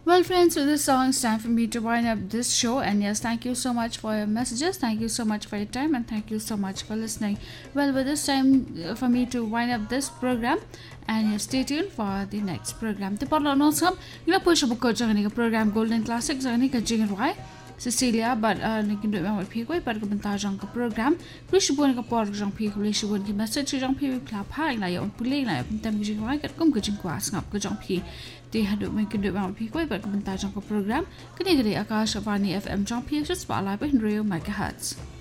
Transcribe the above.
Well, friends, with this song, it's time for me to wind up this show. And yes, thank you so much for your messages. Thank you so much for your time. And thank you so much for listening. Well, with this time for me to wind up this program. And you stay tuned for the next program. The Podlo Notes Hub, you know, push a book program Golden Classics. I think a jing why. Cecilia, but you can do it with people, but the montage program. Wish you want a part of Jean Pierre, wish you want to message Jean Pierre club high, like on pulling, like them getting right at come getting quass up, Jean Pierre. They had to make it do it with people, but the montage program. Can you get a Akash of Vani FM Jean Pierre just spotlight in real megahertz.